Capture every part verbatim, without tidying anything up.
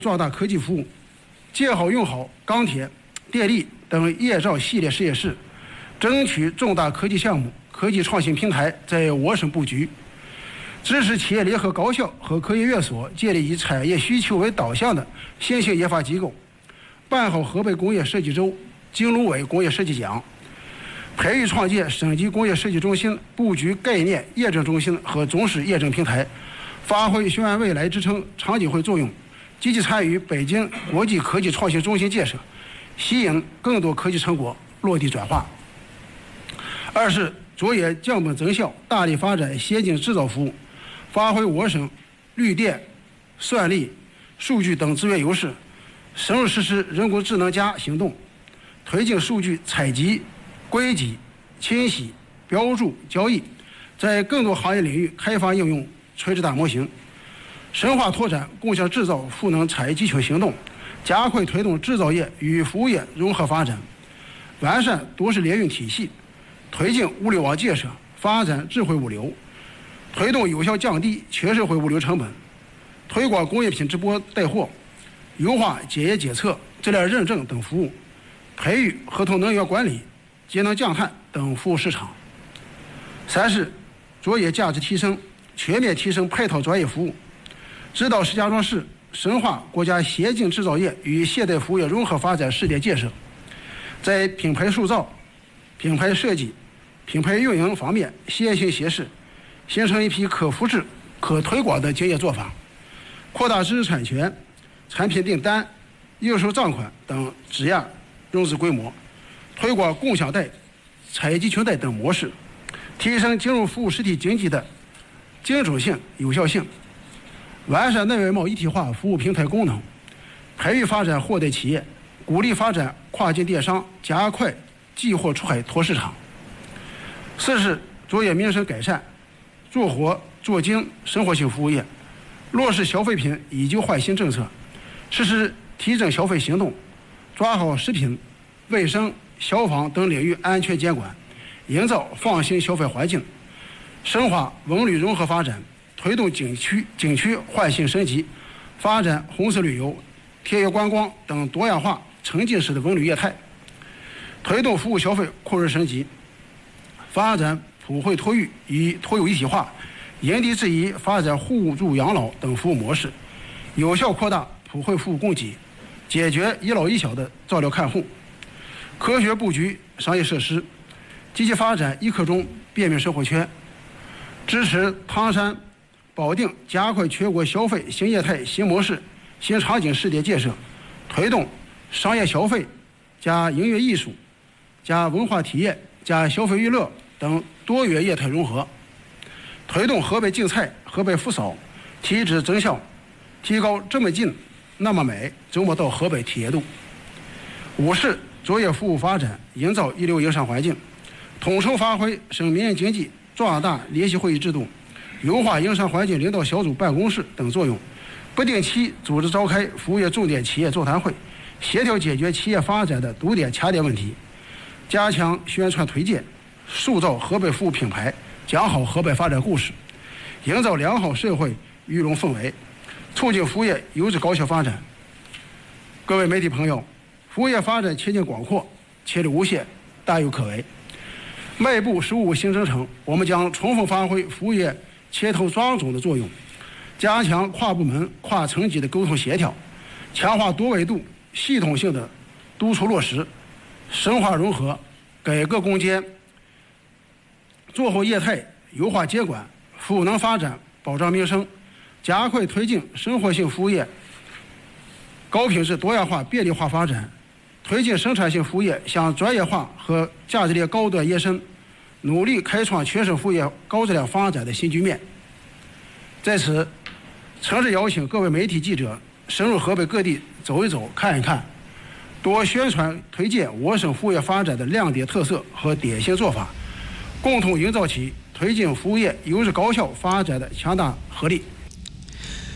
壮大科技服务，建好用好钢铁、电力等业造系列实验室，争取重大科技项目、科技创新平台在我省布局，支持企业联合高校和科研院所建立以产业需求为导向的新型研发机构，办好河北工业设计周、京鲁委工业设计奖，培育创建省级工业设计中心，布局概念验证中心和总实验证平台，发挥学院未来支撑常锦会作用，积极参与北京国际科技创新中心建设，吸引更多科技成果落地转化。二是着眼降本增效，大力发展先进制造服务，发挥我省绿电、算力、数据等资源优势，深入实施人工智能加行动，推进数据采集、归集、清洗、标注、交易，在更多行业领域开发应用垂直大模型，深化拓展共享制造赋能产业集群行动，加快推动制造业与服务业融合发展，完善多式联运体系，推进物流网建设，发展智慧物流，推动有效降低全社会物流成本，推广工业品直播带货，优化检验检测、质量认证等服务，培育合同能源管理、节能降碳等服务市场。三是着眼价值提升，全面提升配套专业服务，指导石家庄市深化国家先进制造业与现代服务业融合发展试点建设，在品牌塑造、品牌设计、品牌运营方面先行先试，形成一批可复制、可推广的经验做法，扩大知识产权、产品订单、应收账款等质押融资规模，推广共享贷、产业集群贷等模式，提升金融服务实体经济的精准性、有效性，完善内外贸一体化服务平台功能，培育发展货代企业，鼓励发展跨境电商，加快寄货出海拓市场。四是着眼民生改善，做活做精生活性服务业，落实消费品以旧换新政策，实施提振消费行动，抓好食品、卫生、消防等领域安全监管，营造放心消费环境，深化文旅融合发展，推动景区景区换新升级，发展红色旅游、田园观光等多样化沉浸式的文旅业态，推动服务消费扩容升级，发展普惠托育与托幼一体化，因地制宜发展互助养老等服务模式，有效扩大普惠服务供给，解决一老一小的照料看护，科学布局商业设施，积极发展一刻钟便民生活圈，支持唐山、保定加快全国消费新业态、新模式、新场景试点建设，推动商业消费加音乐艺术加文化体验加消费娱乐等多元业态融合，推动河北竞菜、河北福扫提质增效，提高这么近那么美周末到河北体验度。五是着眼服务发展，营造一流营商环境，统筹发挥省民营经济壮大联席会议制度、优化营商环境领导小组办公室等作用，不定期组织召开服务业重点企业座谈会，协调解决企业发展的堵点卡点问题，加强宣传推荐，塑造河北服务品牌，讲好河北发展故事，营造良好社会舆论氛围，促进服务业优质高效发展。各位媒体朋友，服务业发展前景广阔，潜力无限，大有可为。迈步十五新征程，我们将充分发挥服务业牵头抓种的作用，加强跨部门、跨层级的沟通协调，强化多维度、系统性的督促落实，深化融合，改革攻坚，做好业态，优化监管，赋能发展，保障民生，加快推进生活性服务业高品质多样化便利化发展，推进生产性服务业向专业化和价值链高端延伸，努力开创全省服务业高质量发展的新局面。在此，诚挚邀请各位媒体记者深入河北各地走一走、看一看，多宣传推荐我省服务业发展的亮点特色和典型做法，共同营造起推进服务业优质高效发展的强大合力。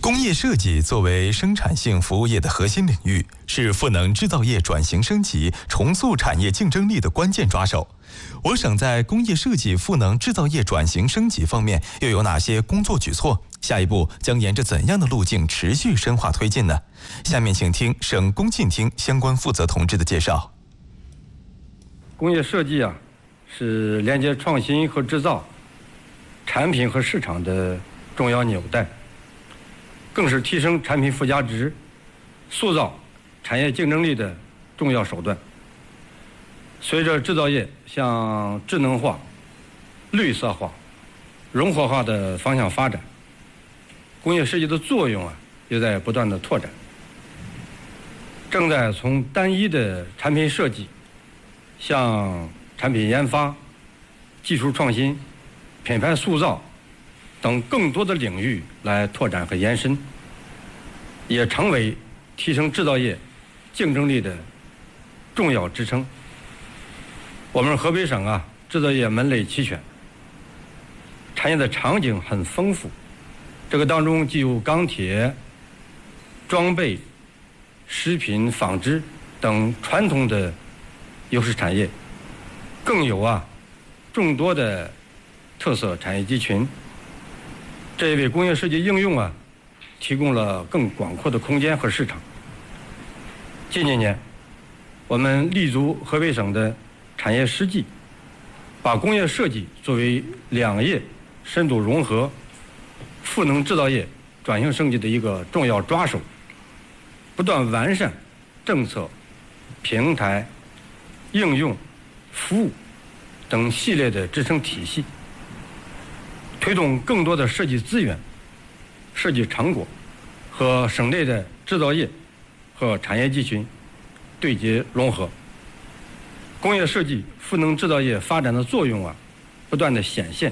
工业设计作为生产性服务业的核心领域，是赋能制造业转型升级、重塑产业竞争力的关键抓手。我省在工业设计赋能制造业转型升级方面又有哪些工作举措？下一步将沿着怎样的路径持续深化推进呢？下面请听省工信厅相关负责同志的介绍。 工业设计啊，是连接创新和制造、产品和市场的重要纽带，更是提升产品附加值、塑造产业竞争力的重要手段。随着制造业向智能化、绿色化、融合化的方向发展，工业设计的作用啊，也在不断的拓展，正在从单一的产品设计向产品研发、技术创新、品牌塑造等更多的领域来拓展和延伸，也成为提升制造业竞争力的重要支撑。我们河北省啊，制造业门类齐全，产业的场景很丰富，这个当中既有钢铁、装备、食品、纺织等传统的优势产业，更有啊众多的特色产业集群，这也为工业设计应用啊提供了更广阔的空间和市场。近几年，我们立足河北省的产业实际，把工业设计作为两业深度融合、赋能制造业转型升级的一个重要抓手，不断完善政策、平台、应用、服务等系列的支撑体系，推动更多的设计资源、设计成果和省内的制造业和产业集群对接融合。工业设计赋能制造业发展的作用啊，不断的显现，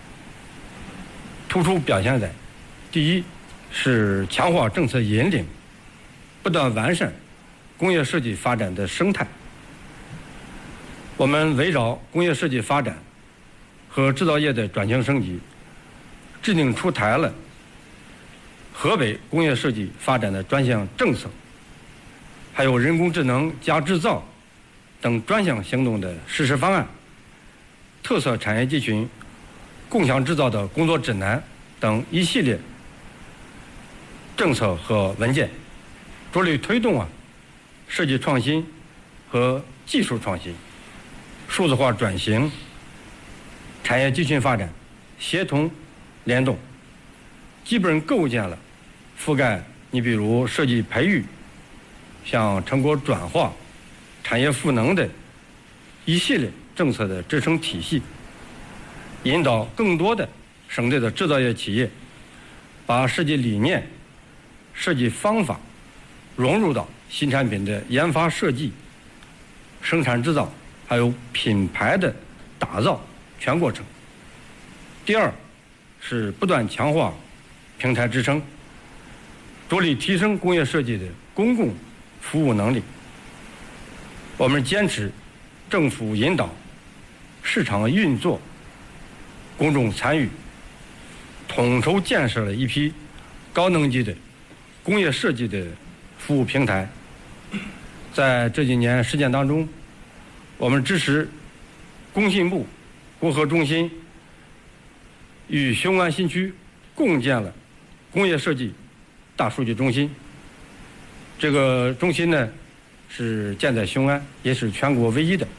突出表现在：第一，是强化政策引领，不断完善工业设计发展的生态。我们围绕工业设计发展和制造业的转型升级，制定出台了河北工业设计发展的专项政策，还有人工智能加制造等专项行动的实施方案、特色产业集群共享制造的工作指南等一系列政策和文件，着力推动啊设计创新和技术创新、数字化转型、产业集群发展协同联动，基本构建了覆盖你比如设计培育、向成果转化、产业赋能的一系列政策的支撑体系，引导更多的省内的制造业企业把设计理念、设计方法融入到新产品的研发设计、生产制造还有品牌的打造全过程。第二，是不断强化平台支撑，着力提升工业设计的公共服务能力。我们坚持政府引导、市场运作、公众参与，统筹建设了一批高能级的工业设计的服务平台。在这几年实践当中，我们支持工信部国合中心与雄安新区共建了工业设计大数据中心。这个中心呢是建在雄安，也是全国唯一的，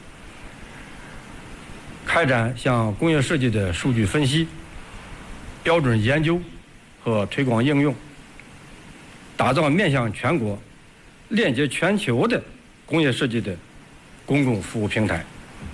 开展向工业设计的数据分析、标准研究和推广应用，打造面向全国、链接全球的工业设计的公共服务平台，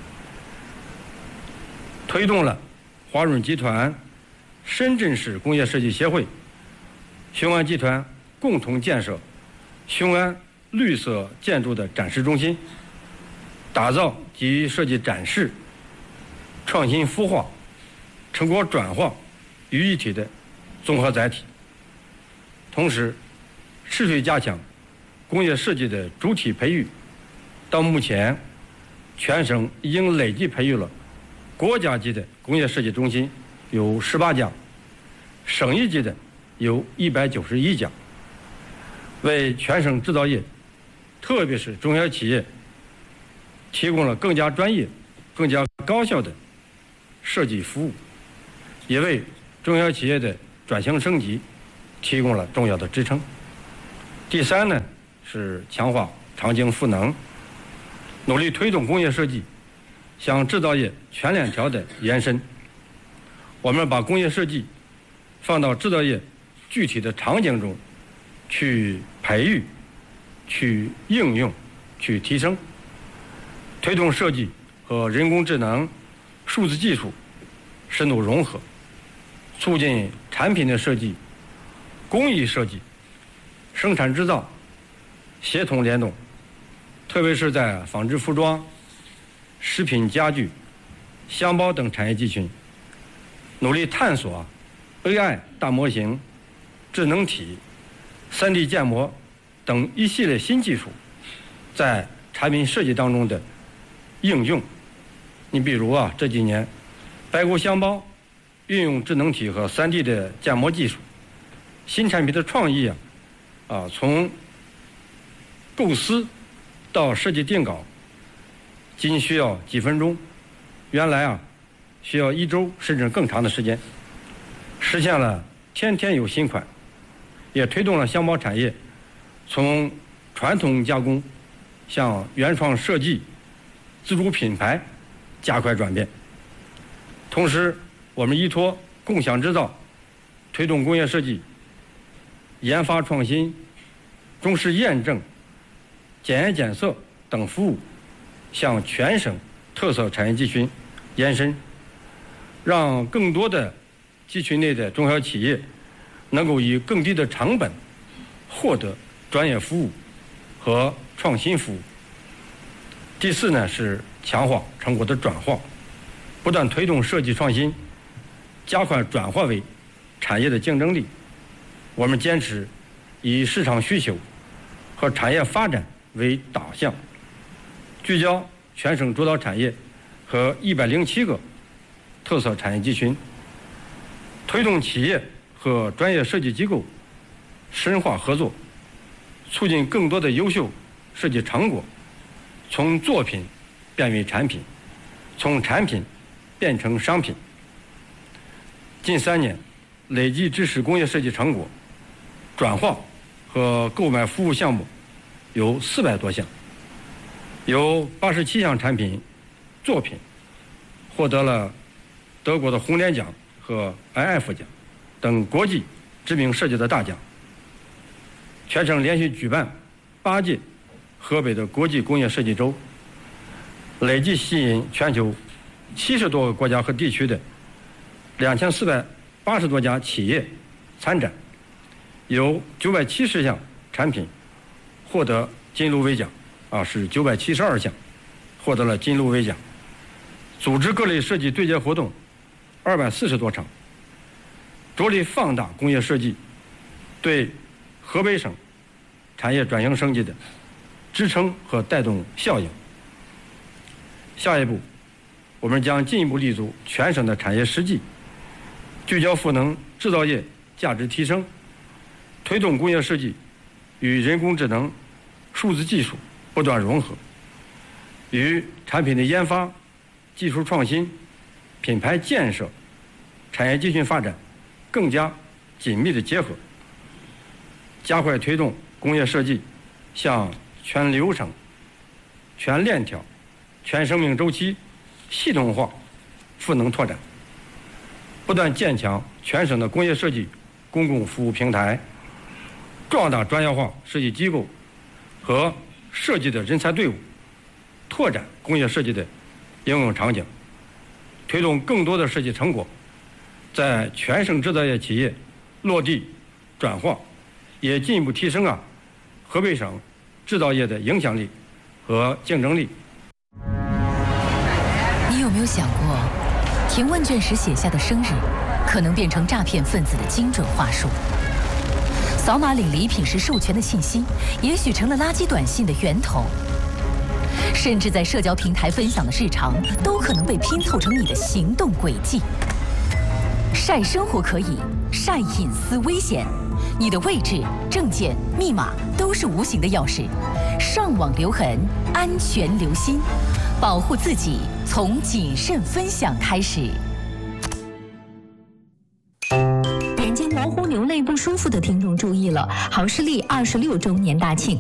推动了华润集团、深圳市工业设计协会、雄安集团共同建设雄安绿色建筑的展示中心，打造集设计展示、创新孵化、成果转化于一体的综合载体。同时，持续加强工业设计的主体培育，到目前，全省已经累计培育了国家级的工业设计中心有十八家，省一级的有一百九十一家，为全省制造业，特别是中小企业提供了更加专业、更加高效的设计服务，也为中小企业的转型升级提供了重要的支撑。第三呢，是强化场景赋能，努力推动工业设计向制造业全链条的延伸。我们把工业设计放到制造业具体的场景中去培育、去应用、去提升，推动设计和人工智能、数字技术深度融合，促进产品的设计、工艺设计、生产制造协同联动，特别是在纺织服装、食品家具、箱包等产业集群，努力探索 A I 大模型、智能体、三 D 建模等一系列新技术在产品设计当中的应用。你比如啊，这几年白锅箱包运用智能体和 三 D 的建模技术，新产品的创意啊，啊从构思到设计定稿仅需要几分钟，原来啊需要一周甚至更长的时间，实现了天天有新款，也推动了箱包产业从传统加工向原创设计、自主品牌加快转变。同时，我们依托共享制造，推动工业设计研发创新、中试验证、检验检测等服务向全省特色产业集群延伸，让更多的集群内的中小企业能够以更低的成本获得专业服务和创新服务。第四呢，是强化成果的转化，不断推动设计创新，加快转化为产业的竞争力。我们坚持以市场需求和产业发展为导向，聚焦全省主导产业和一百零七个特色产业集群，推动企业和专业设计机构深化合作，促进更多的优秀设计成果从作品变为产品，从产品变成商品。近三年累计支持工业设计成果转化和购买服务项目有四百多项，有八十七项产品作品获得了德国的红点奖和 I F 奖等国际知名设计的大奖。全省连续举办八届河北的国际工业设计周，累计吸引全球七十多个国家和地区的两千四百八十多家企业参展，有九百七十项产品获得金芦苇奖，啊是九百七十二项获得了金芦苇奖。组织各类设计对接活动二百四十多场，着力放大工业设计对河北省产业转型升级的支撑和带动效应。下一步，我们将进一步立足全省的产业实际，聚焦赋能制造业价值提升，推动工业设计与人工智能、数字技术不断融合，与产品的研发、技术创新、品牌建设、产业集群发展更加紧密的结合，加快推动工业设计向全流程、全链条、全生命周期系统化赋能拓展，不断建强全省的工业设计公共服务平台，壮大专业化设计机构和设计的人才队伍，拓展工业设计的应用场景，推动更多的设计成果在全省制造业企业落地转化，也进一步提升啊河北省制造业的影响力和竞争力。 你有没有想过，填问卷时写下的生日可能变成诈骗分子的精准话术？扫码领礼品时授权的信息，也许成了垃圾短信的源头。甚至在社交平台分享的日常，都可能被拼凑成你的行动轨迹。 晒生活可以，晒隐私危险。你的位置、证件、密码都是无形的钥匙，上网留痕，安全留心，保护自己从谨慎分享开始。 眼睛模糊、流泪不舒服的听众注意了，好视力二十六周年大庆。